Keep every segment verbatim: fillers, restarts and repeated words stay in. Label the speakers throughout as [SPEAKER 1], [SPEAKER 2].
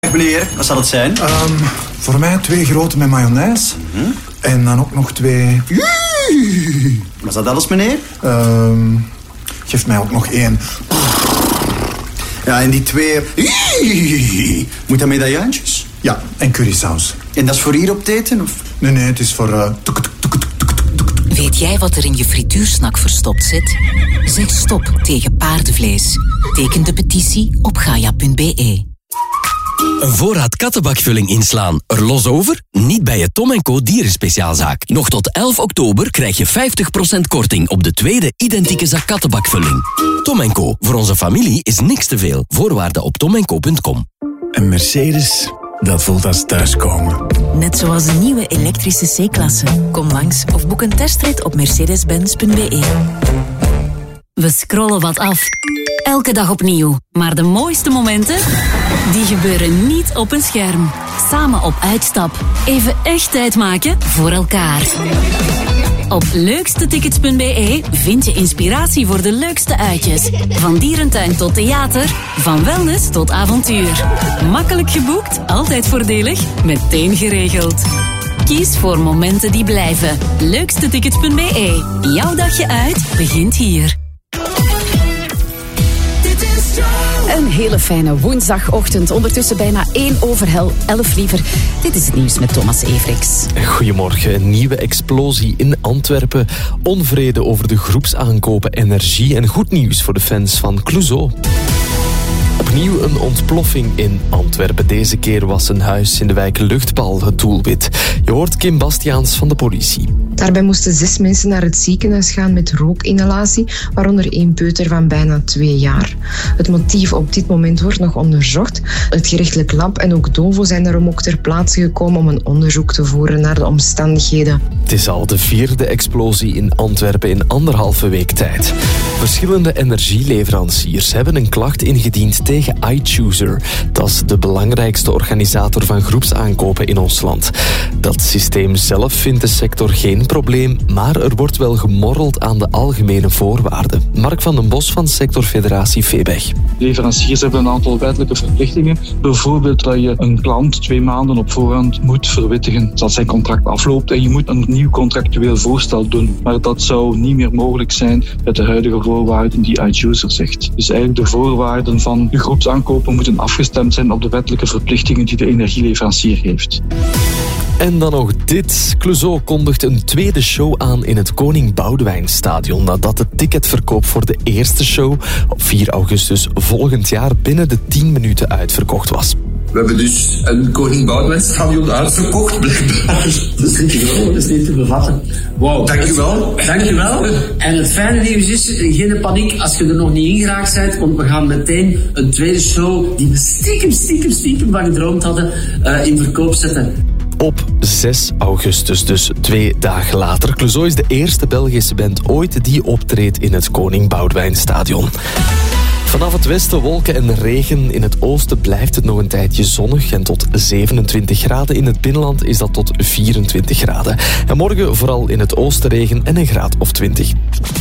[SPEAKER 1] Dag meneer, wat zal het zijn?
[SPEAKER 2] Um, voor mij twee grote met mayonaise. Mm-hmm. En dan ook nog twee...
[SPEAKER 1] Was dat alles, meneer?
[SPEAKER 2] Um, geef mij ook nog één.
[SPEAKER 1] Ja, en die twee... Moet dat medaillantjes?
[SPEAKER 2] Ja, en currysaus.
[SPEAKER 1] En dat is voor hier op het eten, of?
[SPEAKER 2] Nee, nee, het is voor... Uh...
[SPEAKER 3] Weet jij wat er in je frituursnak verstopt zit? Zeg stop tegen paardenvlees. Teken de petitie op gaia punt be.
[SPEAKER 4] Een voorraad kattenbakvulling inslaan. Er los over? Niet bij je Tom en Co dierenspeciaalzaak. Nog tot elf oktober krijg je vijftig procent korting op de tweede identieke zak kattenbakvulling. Tom en Co. Voor onze familie is niks te veel. Voorwaarden op tom en co punt com.
[SPEAKER 5] Een Mercedes, dat voelt als thuiskomen.
[SPEAKER 3] Net zoals de nieuwe elektrische C-klasse. Kom langs of boek een testrit op mercedes benz punt be. We scrollen wat af. Elke dag opnieuw. Maar de mooiste momenten, die gebeuren niet op een scherm. Samen op uitstap. Even echt tijd maken voor elkaar. Op leukste tickets punt be vind je inspiratie voor de leukste uitjes. Van dierentuin tot theater, van wellness tot avontuur. Makkelijk geboekt, altijd voordelig, meteen geregeld. Kies voor momenten die blijven. leukste tickets punt be. Jouw dagje uit begint hier.
[SPEAKER 6] Een hele fijne woensdagochtend. Ondertussen bijna één over elf liever. Dit is het nieuws met Thomas Everiks.
[SPEAKER 7] Goedemorgen. Een nieuwe explosie in Antwerpen. Onvrede over de groepsaankopen energie. En goed nieuws voor de fans van Clouseau. Opnieuw een ontploffing in Antwerpen. Deze keer was een huis in de wijk Luchtbal het doelwit. Je hoort Kim Bastiaans van de politie.
[SPEAKER 8] Daarbij moesten zes mensen naar het ziekenhuis gaan met rookinhalatie, waaronder één peuter van bijna twee jaar. Het motief op dit moment wordt nog onderzocht. Het gerechtelijk lab en ook Dovo zijn daarom ook ter plaatse gekomen om een onderzoek te voeren naar de omstandigheden.
[SPEAKER 7] Het is al de vierde explosie in Antwerpen in anderhalve week tijd. Verschillende energieleveranciers hebben een klacht ingediend tegen iChooser. Dat is de belangrijkste organisator van groepsaankopen in ons land. Dat systeem zelf vindt de sector geen probleem, maar er wordt wel gemorreld aan de algemene voorwaarden. Mark van den Bos van sectorfederatie Vebeg.
[SPEAKER 9] Leveranciers hebben een aantal wettelijke verplichtingen. Bijvoorbeeld dat je een klant twee maanden op voorhand moet verwittigen dat zijn contract afloopt en je moet een nieuw contractueel voorstel doen. Maar dat zou niet meer mogelijk zijn met de huidige voorwaarden die iChooser zegt. Dus eigenlijk de voorwaarden van de groepsaankopen moeten afgestemd zijn op de wettelijke verplichtingen die de energieleverancier heeft.
[SPEAKER 7] En dan nog dit. Clouseau kondigt een tweede show aan in het Koning Boudewijnstadion nadat de ticketverkoop voor de eerste show op vier augustus volgend jaar binnen de tien minuten uitverkocht was.
[SPEAKER 10] We hebben dus een Koning Boudewijnstadion uitverkocht, blijkbaar.
[SPEAKER 11] Dat is niet te geloven, dat is niet te bevatten.
[SPEAKER 10] Wow, dankjewel.
[SPEAKER 11] Dankjewel. En het fijne nieuws is, geen paniek als je er nog niet in geraakt bent, want we gaan meteen een tweede show die we stiekem, stiekem, stiekem van gedroomd hadden, uh, in verkoop zetten.
[SPEAKER 7] Op zes augustus, dus twee dagen later. Clouseau is de eerste Belgische band ooit die optreedt in het Koning Boudewijnstadion. Vanaf het westen wolken en regen. In het oosten blijft het nog een tijdje zonnig en tot zevenentwintig graden. In het binnenland is dat tot vierentwintig graden. En morgen vooral in het oosten regen en een graad of twintig.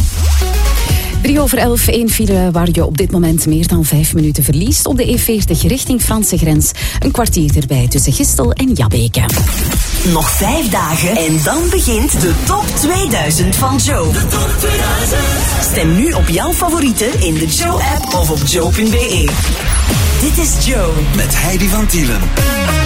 [SPEAKER 6] Drie over elf, één file waar je op dit moment meer dan vijf minuten verliest. Op de E veertig richting Franse grens. Een kwartier erbij tussen Gistel en Jabbeke.
[SPEAKER 3] Nog vijf dagen en dan begint de top tweeduizend van Joe. De top tweeduizend. Stem nu op jouw favorieten in de Joe-app of op joe punt be. Dit is Joe.
[SPEAKER 4] Met Heidi van Tielen.